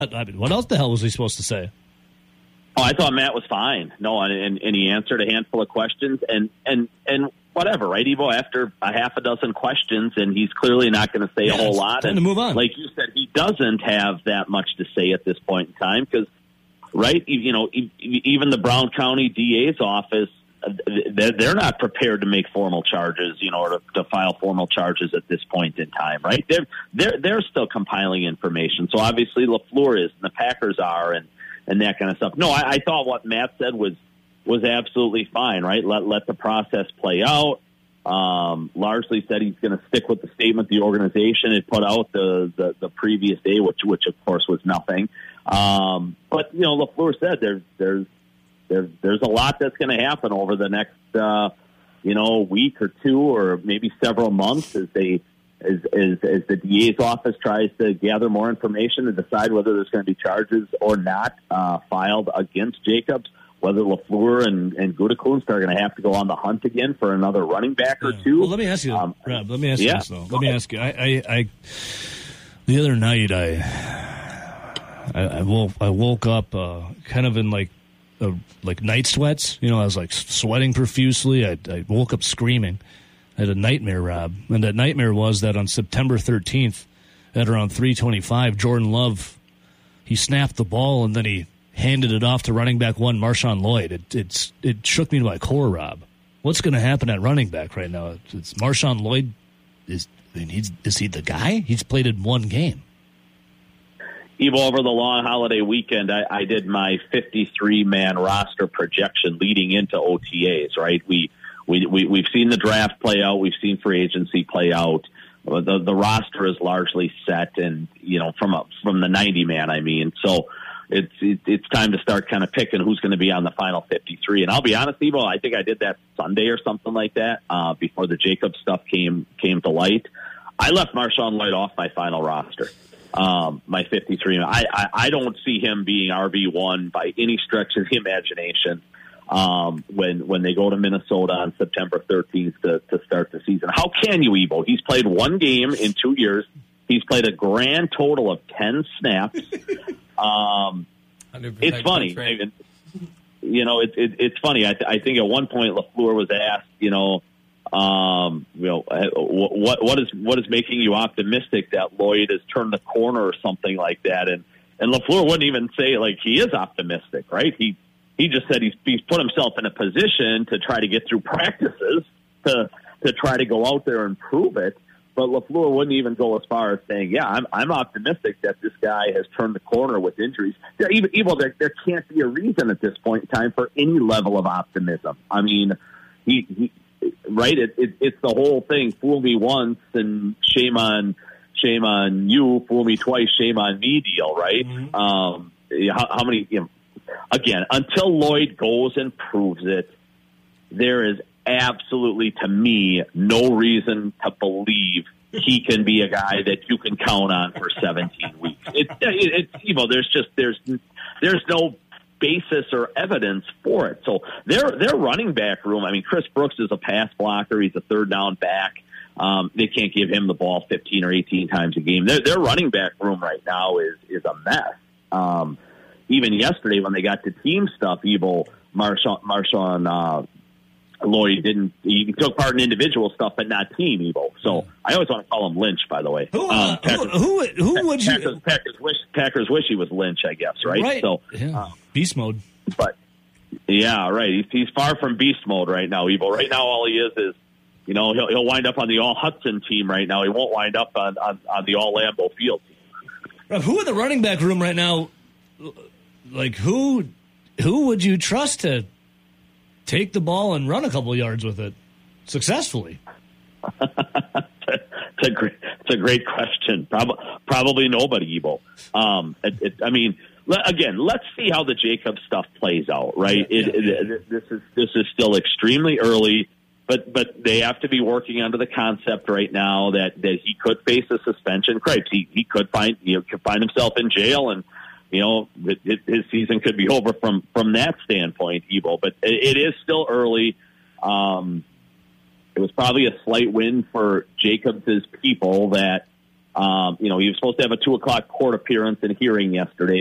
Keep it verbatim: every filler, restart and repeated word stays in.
I mean, what else the hell was he supposed to say? Oh, I thought Matt was fine. No, and, and he answered a handful of questions, and and and whatever, right, Evo? After a half a dozen questions, and he's clearly not going to say yeah, a whole lot. Time and to move on. Like you said, he doesn't have that much to say at this point in time because, right, you know, even the Brown County D A's office, they're not prepared to make formal charges, you know, or to, to file formal charges at this point in time, right? They're they're they're still compiling information. So obviously LaFleur is, and the Packers are, and. and that kind of stuff. No, I, I thought what Matt said was was absolutely fine, right? Let let the process play out. Um, largely said he's going to stick with the statement the organization had put out the, the, the previous day, which which of course was nothing. Um, but you know, LaFleur said there's there's there's there's a lot that's going to happen over the next uh, you know week or two or maybe several months as they. As, as, as the D A's office tries to gather more information and decide whether there's going to be charges or not uh, filed against Jacobs, whether LaFleur and, and Gutekunst are going to have to go on the hunt again for another running back or yeah. two. Well, let me ask you, um, Rob, let me ask yeah. you this, though. Let me ask you. I, I, I the other night, I I, I, woke, I woke up uh, kind of in like uh, like night sweats. You know, I was like sweating profusely. I, I woke up screaming. I had a nightmare, Rob, and that nightmare was that on September thirteenth at around three twenty-five, Jordan Love, he snapped the ball and then he handed it off to running back one, Marshawn Lloyd. It it's, it shook me to my core, Rob. What's going to happen at running back right now? It's, it's Marshawn Lloyd. Is I mean, he's, is he the guy? He's played in one game. Evo, over the long holiday weekend, I, I did my fifty-three man roster projection leading into O T As, right? We We, we, we've seen the draft play out. We've seen free agency play out. The, the roster is largely set, and you know, from a, from the ninety man, I mean, so it's it, it's time to start kind of picking who's going to be on the final fifty-three. And I'll be honest, Evo, I think I did that Sunday or something like that uh, before the Jacobs stuff came came to light. I left Marshawn Lloyd off my final roster, um, my fifty-three. I, I I don't see him being R B one by any stretch of the imagination. Um, when when they go to Minnesota on September thirteenth to, to start the season. How can you, Evo? He's played one game in two years. He's played a grand total of ten snaps. Um, it's funny. I mean, you know, it, it, it's funny. I, th- I think at one point LaFleur was asked, you know, um, you know, what what is what is making you optimistic that Lloyd has turned the corner or something like that? And and LaFleur wouldn't even say like he is optimistic, right? He He just said he's, he's put himself in a position to try to get through practices to to try to go out there and prove it. But LaFleur wouldn't even go as far as saying, yeah, I'm I'm optimistic that this guy has turned the corner with injuries. There, even, even there, there can't be a reason at this point in time for any level of optimism. I mean, he, he right? It, it, it's the whole thing. Fool me once and shame on shame on you. Fool me twice, shame on me deal, right? Mm-hmm. Um, how, how many, you know, again, until Lloyd goes and proves it, there is absolutely, to me, no reason to believe he can be a guy that you can count on for seventeen weeks. It, it, it, you know, there's just there's there's no basis or evidence for it. So their their running back room. I mean, Chris Brooks is a pass blocker. He's a third down back. Um, they can't give him the ball fifteen or eighteen times a game. Their, their running back room right now is is a mess. Um, even yesterday when they got to team stuff, Evo Marshawn, Marshawn uh, Lloyd didn't. He took part in individual stuff, but not team Evo. So I always want to call him Lynch. By the way, who um, uh, Packers, who, who who would you? Packers, Packers wish Packers wish he was Lynch. I guess right. Right. So yeah. um, beast mode. But yeah, right. He's, he's far from beast mode right now, Evo. Right now, all he is is. You know, he'll, he'll wind up on the All-Hudson team right now. He won't wind up on, on, on the All-Lambeau Field team. Rob, who in the running back room right now, like, who who would you trust to take the ball and run a couple yards with it successfully? it's, a great, it's a great question. Probably, probably nobody, Evo. Um, it, it, I mean, le- again, let's see how the Jacobs stuff plays out, right? Yeah, it, yeah. It, it, this is this is still extremely early. But but they have to be working under the concept right now that, that he could face a suspension. Cripes, he he could find you know, could find himself in jail, and you know it, it, his season could be over from, from that standpoint, Evo. But it, it is still early. Um, it was probably a slight win for Jacobs' people that Um, you know, he was supposed to have a two o'clock court appearance and hearing yesterday.